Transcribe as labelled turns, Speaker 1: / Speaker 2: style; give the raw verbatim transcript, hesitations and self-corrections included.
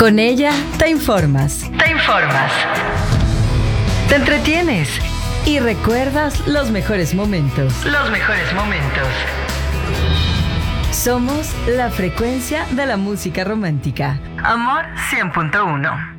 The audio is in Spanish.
Speaker 1: Con ella te informas.
Speaker 2: Te informas.
Speaker 1: Te entretienes. Y recuerdas los mejores momentos.
Speaker 2: Los mejores momentos.
Speaker 1: Somos la frecuencia de la música romántica.
Speaker 2: Amor cien punto uno.